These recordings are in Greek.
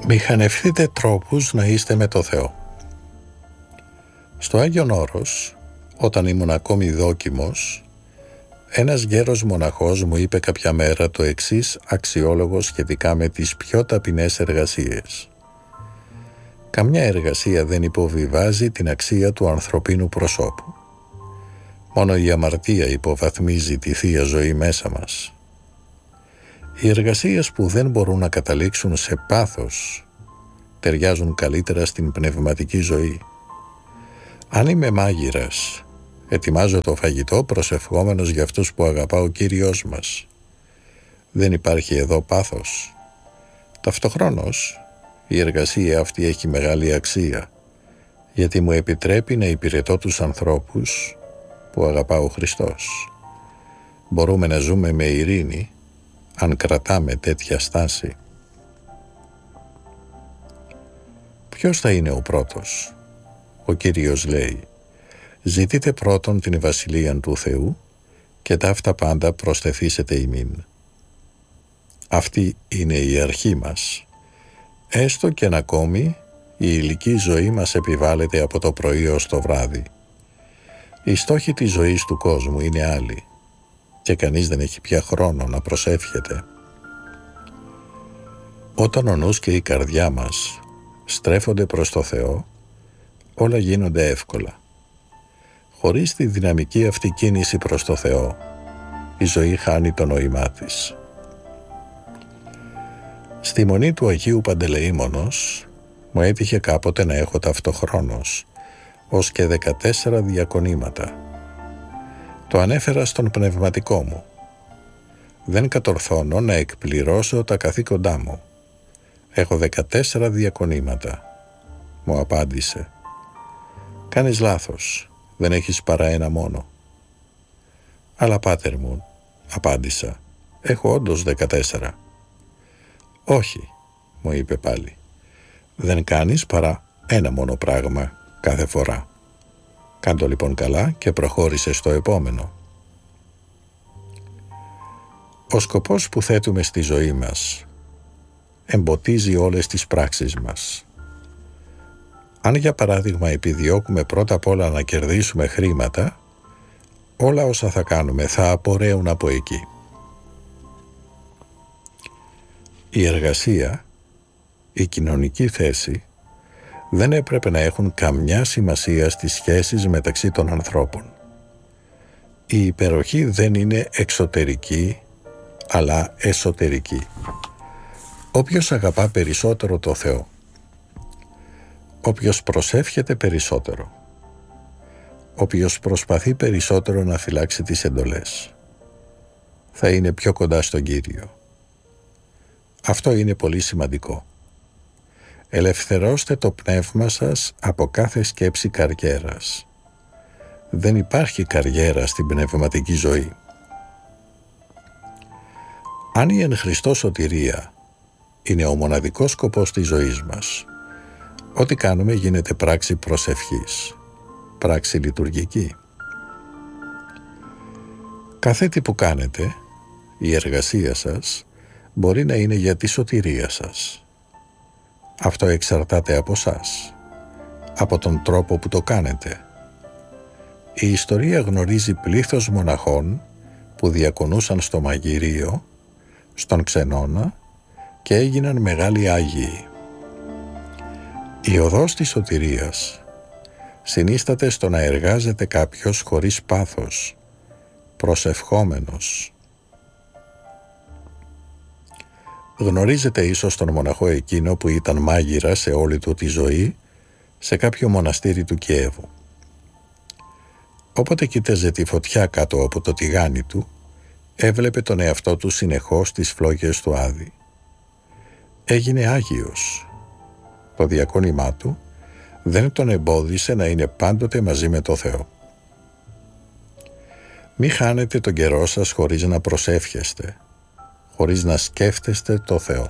Μηχανευτείτε τρόπους να είστε με το Θεό. Στο Άγιον Όρος, όταν ήμουν ακόμη δόκιμος, ένας γέρος μοναχός μου είπε κάποια μέρα το εξής αξιόλογο σχετικά με τις πιο ταπεινές εργασίες. Καμιά εργασία δεν υποβιβάζει την αξία του ανθρωπίνου προσώπου. Μόνο η αμαρτία υποβαθμίζει τη Θεία Ζωή μέσα μας. Οι εργασίες που δεν μπορούν να καταλήξουν σε πάθος ταιριάζουν καλύτερα στην πνευματική ζωή. Αν είμαι μάγειρας, ετοιμάζω το φαγητό προσευχόμενος για αυτούς που αγαπά ο Κύριος μας. Δεν υπάρχει εδώ πάθος. Ταυτοχρόνως, η εργασία αυτή έχει μεγάλη αξία, γιατί μου επιτρέπει να υπηρετώ τους ανθρώπους που αγαπά ο Χριστός. Μπορούμε να ζούμε με ειρήνη, αν κρατάμε τέτοια στάση. Ποιος θα είναι ο πρώτος? Ο Κύριος λέει: «Ζητείτε πρώτον την Βασιλεία του Θεού και ταύτα πάντα προσθεθήσετε ημίν». Αυτή είναι η αρχή μας. Έστω και αν ακόμη η ηλική ζωή μας επιβάλλεται από το πρωί ως το βράδυ. Οι στόχοι της ζωής του κόσμου είναι άλλοι και κανείς δεν έχει πια χρόνο να προσεύχεται. Όταν ο νους και η καρδιά μας στρέφονται προς το Θεό, όλα γίνονται εύκολα. Χωρίς τη δυναμική αυτή κίνηση προς το Θεό, η ζωή χάνει το νόημά της. Στη μονή του Αγίου Παντελεήμονος μου έτυχε κάποτε να έχω ταυτοχρόνως ως και 14 διακονήματα. Το ανέφερα στον πνευματικό μου. Δεν κατορθώνω να εκπληρώσω τα καθήκοντά μου. Έχω 14 διακονήματα. Μου απάντησε: «Κάνεις λάθος, δεν έχεις παρά ένα μόνο». «Αλλά πάτερ μου», απάντησα, «έχω όντως 14». «Όχι», μου είπε πάλι, «δεν κάνεις παρά ένα μόνο πράγμα κάθε φορά. Κάντο λοιπόν καλά και προχώρησε στο επόμενο». Ο σκοπός που θέτουμε στη ζωή μας εμποτίζει όλες τις πράξεις μας. Αν για παράδειγμα επιδιώκουμε πρώτα απ' όλα να κερδίσουμε χρήματα, όλα όσα θα κάνουμε θα απορρέουν από εκεί. Η εργασία, η κοινωνική θέση δεν έπρεπε να έχουν καμιά σημασία στις σχέσεις μεταξύ των ανθρώπων. Η υπεροχή δεν είναι εξωτερική, αλλά εσωτερική. Όποιος αγαπά περισσότερο το Θεό, όποιος προσεύχεται περισσότερο, όποιος προσπαθεί περισσότερο να φυλάξει τις εντολές, θα είναι πιο κοντά στον Κύριο. Αυτό είναι πολύ σημαντικό. Ελευθερώστε το πνεύμα σας από κάθε σκέψη καριέρας. Δεν υπάρχει καριέρα στην πνευματική ζωή. Αν η εν Χριστώ σωτηρία είναι ο μοναδικός σκοπός της ζωής μας, ό,τι κάνουμε γίνεται πράξη προσευχής, πράξη λειτουργική. Κάθε τι που κάνετε, η εργασία σας, μπορεί να είναι για τη σωτηρία σας. Αυτό εξαρτάται από σας, από τον τρόπο που το κάνετε. Η ιστορία γνωρίζει πλήθος μοναχών που διακονούσαν στο μαγειρίο, στον ξενώνα και έγιναν μεγάλοι Άγιοι. Η οδός της σωτηρίας συνίσταται στο να εργάζεται κάποιος χωρίς πάθος, προσευχόμενος. Γνωρίζετε ίσως τον μοναχό εκείνο που ήταν μάγειρα σε όλη του τη ζωή σε κάποιο μοναστήρι του Κιέβου. Όποτε κοίταζε τη φωτιά κάτω από το τηγάνι του, έβλεπε τον εαυτό του συνεχώς στις φλόγες του Άδη. Έγινε Άγιος. Το διακόνημά του δεν τον εμπόδισε να είναι πάντοτε μαζί με το Θεό. Μη χάνετε τον καιρό σας χωρίς να προσεύχεστε, χωρίς να σκέφτεστε το Θεό.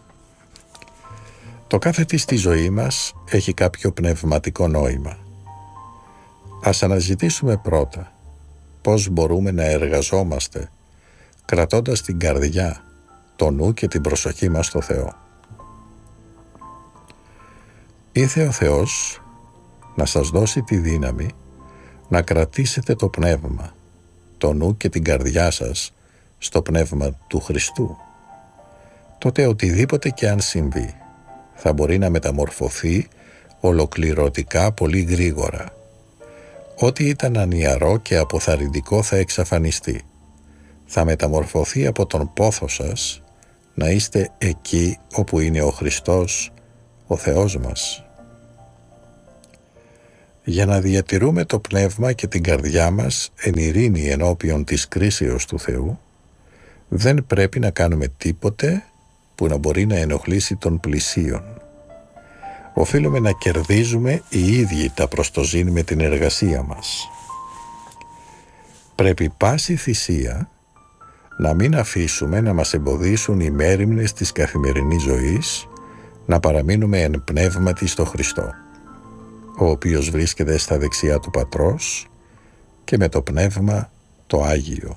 Το κάθε τι στη ζωή μας έχει κάποιο πνευματικό νόημα. Ας αναζητήσουμε πρώτα πώς μπορούμε να εργαζόμαστε κρατώντας την καρδιά, το νου και την προσοχή μας στο Θεό. Ήθε ο Θεός να σας δώσει τη δύναμη να κρατήσετε το πνεύμα, το νου και την καρδιά σας στο πνεύμα του Χριστού. Τότε οτιδήποτε και αν συμβεί θα μπορεί να μεταμορφωθεί ολοκληρωτικά πολύ γρήγορα. Ό,τι ήταν ανιαρό και αποθαρρυντικό θα εξαφανιστεί. Θα μεταμορφωθεί από τον πόθο σας να είστε εκεί όπου είναι ο Χριστός, ο Θεός μας. Για να διατηρούμε το πνεύμα και την καρδιά μας εν ειρήνη ενώπιον της κρίσεως του Θεού, δεν πρέπει να κάνουμε τίποτε που να μπορεί να ενοχλήσει τον πλησίον. Οφείλουμε να κερδίζουμε οι ίδιοι τα προστοζήν με την εργασία μας. Πρέπει πάση θυσία να μην αφήσουμε να μας εμποδίσουν οι μέριμνες της καθημερινής ζωής, να παραμείνουμε εν πνεύματι στο Χριστό, ο οποίος βρίσκεται στα δεξιά του Πατρός και με το Πνεύμα το Άγιο.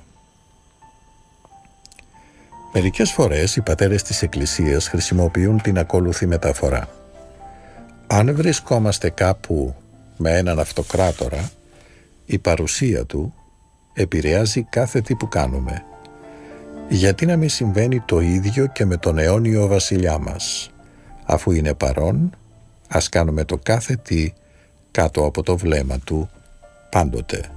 Μερικές φορές οι πατέρες της Εκκλησίας χρησιμοποιούν την ακόλουθη μεταφορά. Αν βρισκόμαστε κάπου με έναν αυτοκράτορα, η παρουσία του επηρεάζει κάθε τι που κάνουμε. Γιατί να μην συμβαίνει το ίδιο και με τον αιώνιο βασιλιά μας? Αφού είναι παρόν, ας κάνουμε το κάθε τι κάτω από το βλέμμα του πάντοτε.